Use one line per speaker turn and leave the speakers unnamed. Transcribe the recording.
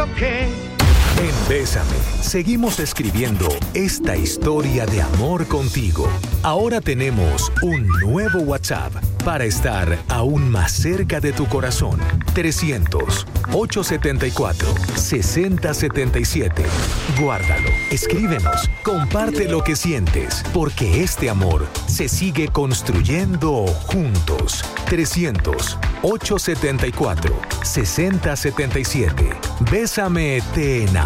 okay.
En Bésame, seguimos escribiendo esta historia de amor contigo. Ahora tenemos un nuevo WhatsApp para estar aún más cerca de tu corazón. 300-874-6077. Guárdalo, escríbenos, comparte lo que sientes, porque este amor se sigue construyendo juntos. 300-874-6077. Bésame, te enamoro.